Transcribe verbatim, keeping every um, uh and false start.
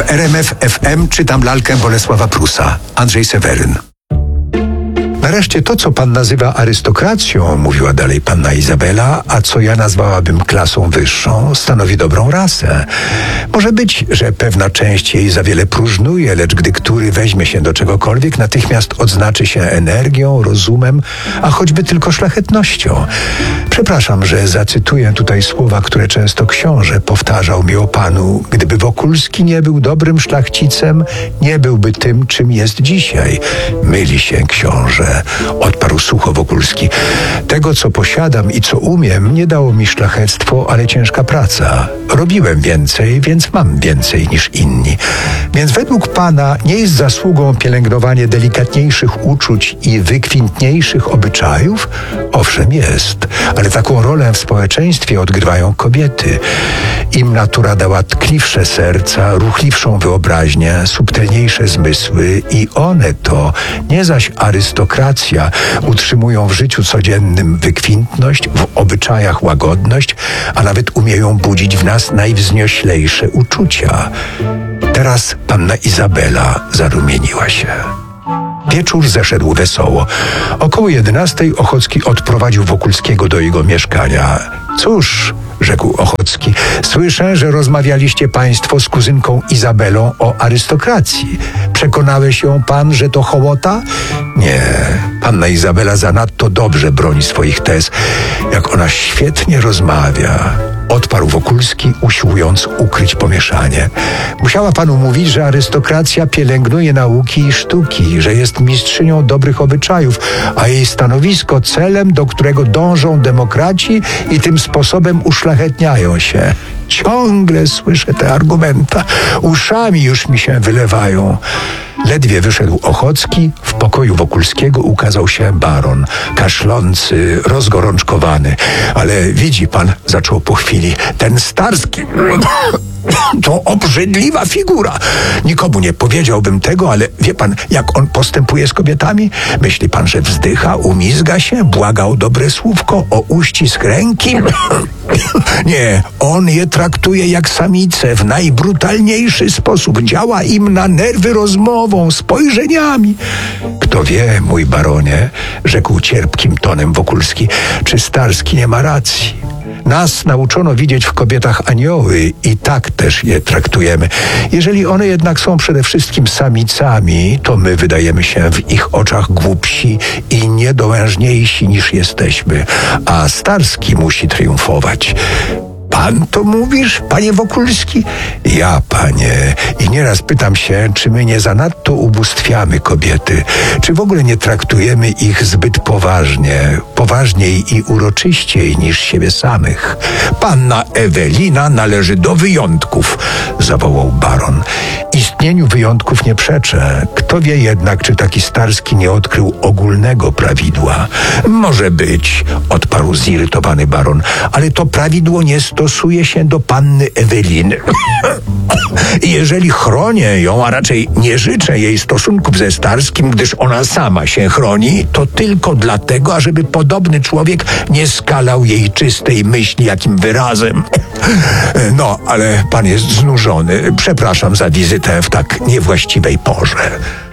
W R M F F M czytam lalkę Bolesława Prusa. Andrzej Seweryn. Nareszcie to, co pan nazywa arystokracją, mówiła dalej panna Izabela, a co ja nazwałabym klasą wyższą, stanowi dobrą rasę. Może być, że pewna część jej za wiele próżnuje, lecz gdy który weźmie się do czegokolwiek, natychmiast odznaczy się energią, rozumem, a choćby tylko szlachetnością. Przepraszam, że zacytuję tutaj słowa, które często książę powtarzał mi o panu. Gdyby Wokulski nie był dobrym szlachcicem, nie byłby tym, czym jest dzisiaj. Myli się książę. Odparł sucho Wokulski. Tego, co posiadam i co umiem, nie dało mi szlachectwo, ale ciężka praca. Robiłem więcej, więc mam więcej niż inni. Więc według pana nie jest zasługą pielęgnowanie delikatniejszych uczuć i wykwintniejszych obyczajów? Owszem, jest, ale taką rolę w społeczeństwie odgrywają kobiety. Im natura dała tkliwsze serca, ruchliwszą wyobraźnię, subtelniejsze zmysły i one to, nie zaś arystokracja, utrzymują w życiu codziennym wykwintność, w obyczajach łagodność, a nawet umieją budzić w nas najwznioślejsze uczucia. Teraz panna Izabela zarumieniła się. Wieczór zeszedł wesoło. Około jedenastej Ochocki odprowadził Wokulskiego do jego mieszkania. Cóż, rzekł Ochocki, słyszę, że rozmawialiście państwo z kuzynką Izabelą o arystokracji. Przekonałeś ją pan, że to hołota? Nie, panna Izabela zanadto dobrze broni swoich tez. Jak ona świetnie rozmawia, odparł Wokulski, usiłując ukryć pomieszanie. Musiała panu mówić, że arystokracja pielęgnuje nauki i sztuki, że jest mistrzynią dobrych obyczajów, a jej stanowisko celem, do którego dążą demokraci i tym sposobem uszlachetniają się. Ciągle słyszę te argumenta. Uszami już mi się wylewają. Ledwie wyszedł Ochocki, w pokoju Wokulskiego ukazał się baron, kaszlący, rozgorączkowany. Ale widzi pan, zaczął po chwili, ten Starski to obrzydliwa figura. Nikomu nie powiedziałbym tego, ale wie pan, jak on postępuje z kobietami? Myśli pan, że wzdycha, umizga się, błaga o dobre słówko, o uścisk ręki? Nie, on je traktuje jak samice w najbrutalniejszy sposób. Działa im na nerwy rozmową, spojrzeniami. Kto wie, mój baronie, rzekł cierpkim tonem Wokulski, czy Starski nie ma racji. Nas nauczono widzieć w kobietach anioły i tak też je traktujemy. Jeżeli one jednak są przede wszystkim samicami, to my wydajemy się w ich oczach głupsi i niedołężniejsi niż jesteśmy, a Starski musi triumfować. Pan to mówisz, panie Wokulski? Ja, panie. I nieraz pytam się, czy my nie zanadto ubóstwiamy kobiety, czy w ogóle nie traktujemy ich zbyt poważnie, poważniej i uroczyściej niż siebie samych. Panna Ewelina należy do wyjątków, zawołał baron. Istnieniu wyjątków nie przeczę. Kto wie jednak, czy taki Starski nie odkrył ogólnego prawidła. Może być, odparł zirytowany baron, ale to prawidło nie stosuje się do panny Eweliny. Jeżeli chronię ją, a raczej nie życzę jej stosunków ze Starskim, gdyż ona sama się chroni, to tylko dlatego, ażeby podobny człowiek nie skalał jej czystej myśli jakim wyrazem. No, ale pan jest znużony. Przepraszam za wizytę w tak niewłaściwej porze.